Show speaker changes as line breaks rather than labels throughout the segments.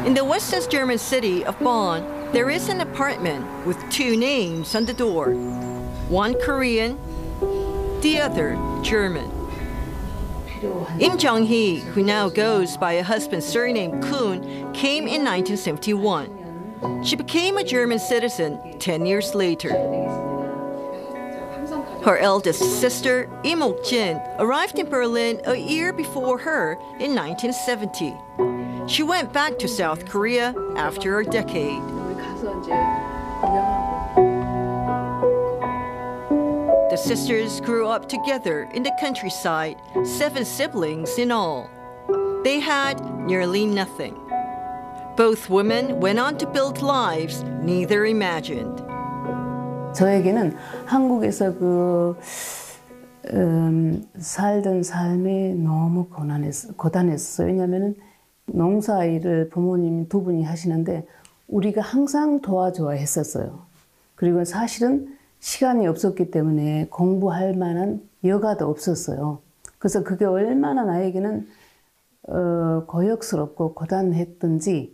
In the West German city of Bonn, there is an apartment with two names on the door. One Korean, the other German. Im Jung-hee, who now goes by a husband's surname Kuhn, came in 1971. She became a German citizen 10 years later. Her eldest sister, Im Ok-jin, arrived in Berlin a year before her in 1970. She went back to South Korea after a decade. The sisters grew up together in the countryside, 7 siblings in all. They had nearly nothing. Both women went on to build lives neither imagined.
저에게는 한국에서 살던 삶이 너무 고단했어요. 왜냐하면 농사일을 부모님 2분이 하시는데 우리가 항상 도와줘야 했었어요. 그리고 사실은 시간이 없었기 때문에 공부할 만한 여가도 없었어요. 그래서 그게 얼마나 나에게는 고역스럽고 고단했던지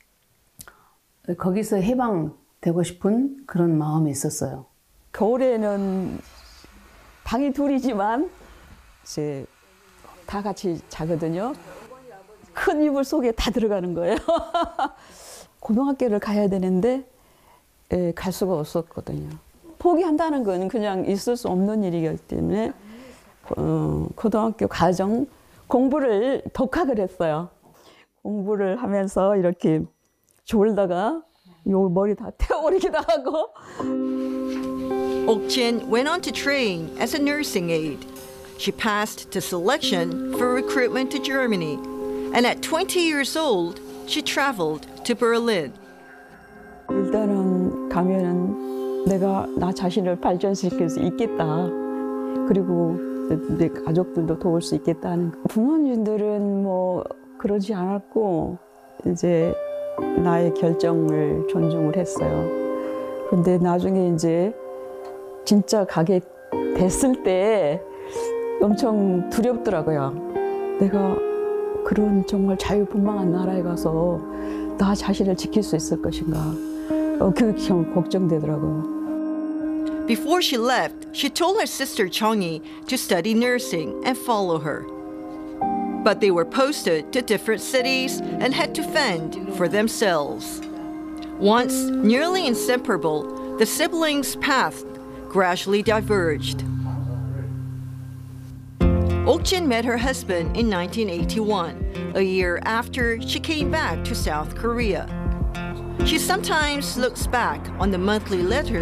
거기서 해방되고 싶은 그런 마음이 있었어요.
겨울에는 방이 둘이지만 이제 다 같이 자거든요. 큰 이불 속에 다 들어가는 거예요. 고등학교를 가야 되는데 갈 수가 없었거든요. 포기한다는 건 그냥 있을 수 없는 일이기 때문에 고등학교 과정 공부를 독학을 했어요. 공부를 하면서 이렇게 졸다가 요 머리 다 태워버리기도 하고.
Ok-jin went on to train as a nursing aide. She passed the selection for recruitment to Germany, and at 20 years old, she traveled to Berlin.
일단은 가면은 내가 나 자신을 발전시킬 수 있겠다. 그리고 내 가족들도 도울 수 있겠다는. 부모님들은 뭐 그러지 않았고 이제 나의 결정을 존중을 했어요. 근데 나중에 이제 진짜 가게 됐을 때 엄청 두렵더라고요. 내가 그런 정말 자유분방한 나라에 가서 나 자신을 지킬 수 있을 것인가. 그게 걱정되더라고요.
Before she left, she told her sister Chong-hee to study nursing and follow her. But they were posted to different cities and had to fend for themselves. Once nearly inseparable, the siblings' paths gradually diverged. Ok-jin met her husband in 1981, a year after she came back to South Korea. She sometimes looks back on the monthly letters